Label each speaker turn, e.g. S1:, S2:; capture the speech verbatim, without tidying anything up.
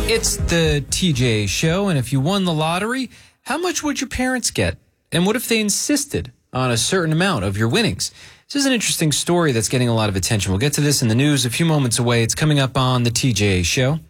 S1: It's the T J Show, and if you won the lottery, how much would your parents get? And what if they insisted on a certain amount of your winnings? This is an interesting story that's getting a lot of attention. We'll get to this in the news a few moments away. It's coming up on the T J Show.